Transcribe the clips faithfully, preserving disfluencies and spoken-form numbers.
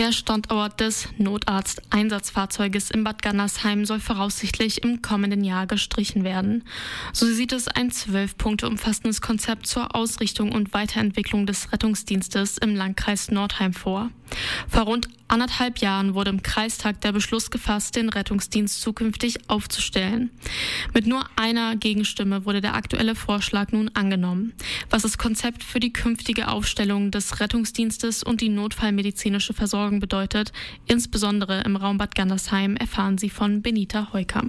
Der Standort des Notarzteinsatzfahrzeuges in Bad Gandersheim soll voraussichtlich im kommenden Jahr gestrichen werden. So sieht es ein zwölf Punkte umfassendes Konzept zur Ausrichtung und Weiterentwicklung des Rettungsdienstes im Landkreis Nordheim vor. Vor rund anderthalb Jahren wurde im Kreistag der Beschluss gefasst, den Rettungsdienst zukünftig aufzustellen. Mit nur einer Gegenstimme wurde der aktuelle Vorschlag nun angenommen. Was das Konzept für die künftige Aufstellung des Rettungsdienstes und die notfallmedizinische Versorgung bedeutet, insbesondere im Raum Bad Gandersheim, erfahren Sie von Benita Heukamp.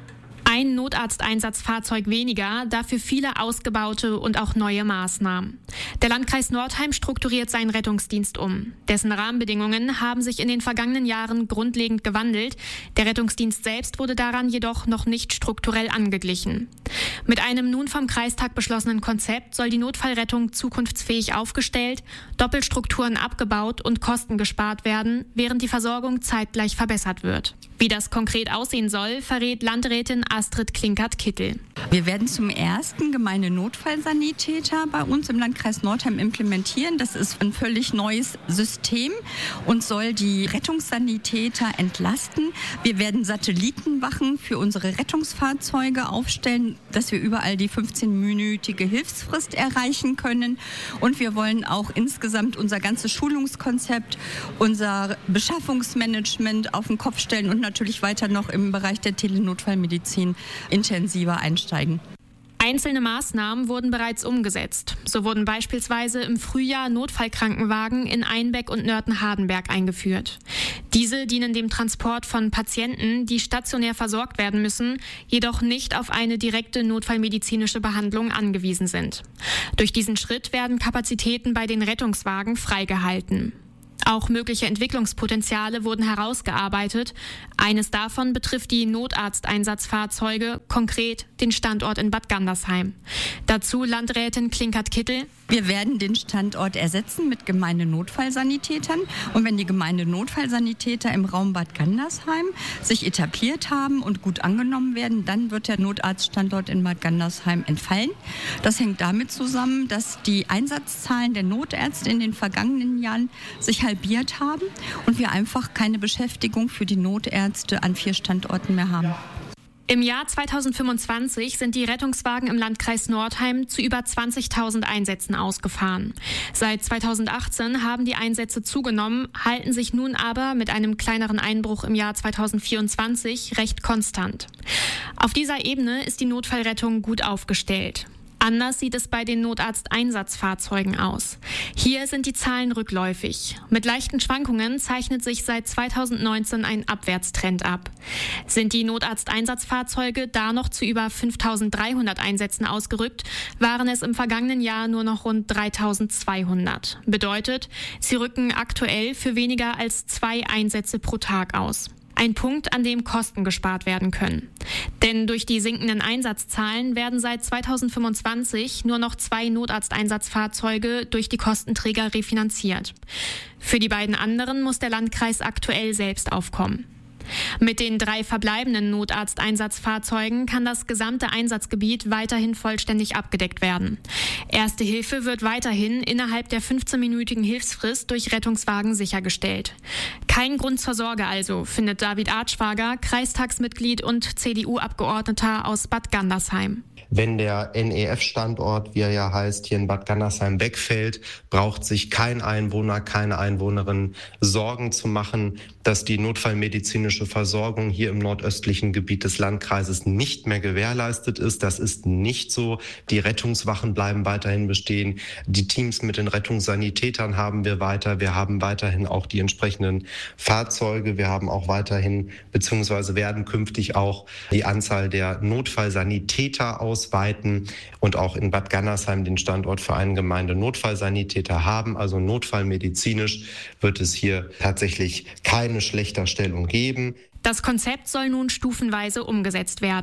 Ein Notarzteinsatzfahrzeug weniger, dafür viele ausgebaute und auch neue Maßnahmen. Der Landkreis Nordheim strukturiert seinen Rettungsdienst um. Dessen Rahmenbedingungen haben sich in den vergangenen Jahren grundlegend gewandelt. Der Rettungsdienst selbst wurde daran jedoch noch nicht strukturell angeglichen. Mit einem nun vom Kreistag beschlossenen Konzept soll die Notfallrettung zukunftsfähig aufgestellt, Doppelstrukturen abgebaut und Kosten gespart werden, während die Versorgung zeitgleich verbessert wird. Wie das konkret aussehen soll, verrät Landrätin Astrid Klinkert-Kittel. Wir werden zum ersten Gemeinde-Notfallsanitäter bei uns im Landkreis Nordheim implementieren. Das ist ein völlig neues System und soll die Rettungssanitäter entlasten. Wir werden Satellitenwachen für unsere Rettungsfahrzeuge aufstellen, dass wir überall die fünfzehnminütige Hilfsfrist erreichen können. Und wir wollen auch insgesamt unser ganzes Schulungskonzept, unser Beschaffungsmanagement auf den Kopf stellen und natürlich weiter noch im Bereich der Telenotfallmedizin intensiver einsteigen. Einzelne Maßnahmen wurden bereits umgesetzt. So wurden beispielsweise im Frühjahr Notfallkrankenwagen in Einbeck und Nörten-Hardenberg eingeführt. Diese dienen dem Transport von Patienten, die stationär versorgt werden müssen, jedoch nicht auf eine direkte notfallmedizinische Behandlung angewiesen sind. Durch diesen Schritt werden Kapazitäten bei den Rettungswagen freigehalten. Auch mögliche Entwicklungspotenziale wurden herausgearbeitet. Eines davon betrifft die Notarzteinsatzfahrzeuge, konkret den Standort in Bad Gandersheim. Dazu Landrätin Klinkert-Kittel. Wir werden den Standort ersetzen mit Gemeinde-Notfallsanitätern. Und wenn die Gemeinde-Notfallsanitäter im Raum Bad Gandersheim sich etabliert haben und gut angenommen werden, dann wird der Notarztstandort in Bad Gandersheim entfallen. Das hängt damit zusammen, dass die Einsatzzahlen der Notärzte in den vergangenen Jahren sich halbiert haben und wir einfach keine Beschäftigung für die Notärzte an vier Standorten mehr haben. Im Jahr zweitausendfünfundzwanzig sind die Rettungswagen im Landkreis Nordheim zu über zwanzigtausend Einsätzen ausgefahren. Seit zweitausendachtzehn haben die Einsätze zugenommen, halten sich nun aber mit einem kleineren Einbruch im Jahr zweitausendvierundzwanzig recht konstant. Auf dieser Ebene ist die Notfallrettung gut aufgestellt. Anders sieht es bei den Notarzteinsatzfahrzeugen aus. Hier sind die Zahlen rückläufig. Mit leichten Schwankungen zeichnet sich seit zweitausendneunzehn ein Abwärtstrend ab. Sind die Notarzteinsatzfahrzeuge da noch zu über fünftausenddreihundert Einsätzen ausgerückt, waren es im vergangenen Jahr nur noch rund dreitausendzweihundert. Bedeutet, sie rücken aktuell für weniger als zwei Einsätze pro Tag aus. Ein Punkt, an dem Kosten gespart werden können. Denn durch die sinkenden Einsatzzahlen werden seit zweitausendfünfundzwanzig nur noch zwei Notarzteinsatzfahrzeuge durch die Kostenträger refinanziert. Für die beiden anderen muss der Landkreis aktuell selbst aufkommen. Mit den drei verbleibenden Notarzteinsatzfahrzeugen kann das gesamte Einsatzgebiet weiterhin vollständig abgedeckt werden. Erste Hilfe wird weiterhin innerhalb der fünfzehnminütigen Hilfsfrist durch Rettungswagen sichergestellt. Kein Grund zur Sorge also, findet David Artschwager, Kreistagsmitglied und C D U-Abgeordneter aus Bad Gandersheim. Wenn der N E F-Standort, wie er ja heißt, hier in Bad Gandersheim wegfällt, braucht sich kein Einwohner, keine Einwohnerin Sorgen zu machen, dass die notfallmedizinische Versorgung hier im nordöstlichen Gebiet des Landkreises nicht mehr gewährleistet ist. Das ist nicht so. Die Rettungswachen bleiben weiterhin bestehen. Die Teams mit den Rettungssanitätern haben wir weiter. Wir haben weiterhin auch die entsprechenden Fahrzeuge. Wir haben auch weiterhin, beziehungsweise werden künftig auch die Anzahl der Notfallsanitäter ausweiten und auch in Bad Gandersheim den Standort für einen Gemeinde-Notfallsanitäter haben. Also notfallmedizinisch wird es hier tatsächlich keine Schlechterstellung geben. Das Konzept soll nun stufenweise umgesetzt werden.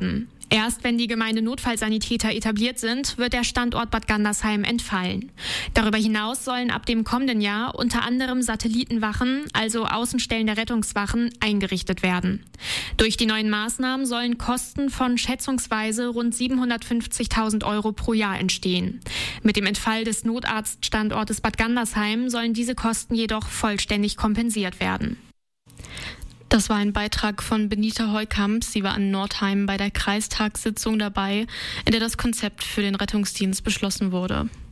Erst wenn die Gemeindenotfallsanitäter etabliert sind, wird der Standort Bad Gandersheim entfallen. Darüber hinaus sollen ab dem kommenden Jahr unter anderem Satellitenwachen, also Außenstellen der Rettungswachen, eingerichtet werden. Durch die neuen Maßnahmen sollen Kosten von schätzungsweise rund siebenhundertfünfzigtausend Euro pro Jahr entstehen. Mit dem Entfall des Notarztstandortes Bad Gandersheim sollen diese Kosten jedoch vollständig kompensiert werden. Das war ein Beitrag von Benita Heukamp. Sie war in Nordheim bei der Kreistagssitzung dabei, in der das Konzept für den Rettungsdienst beschlossen wurde.